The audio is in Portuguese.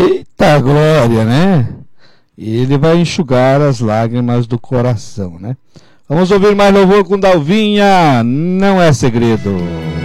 Eita glória, né? Ele vai enxugar as lágrimas do coração, né? Vamos ouvir mais louvor com Dalvinha, não é segredo.